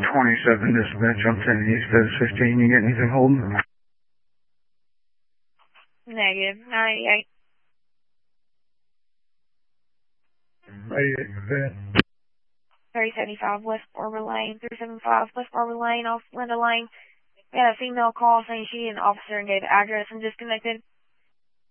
27 dispatch, I'm 10 East Bed 15. You get anything holding? Negative. 98. 88, bed. 3075 West Barber Lane. 375 West Barber Lane off Linda Lane. We had a female call saying she needed an officer and gave the address and disconnected.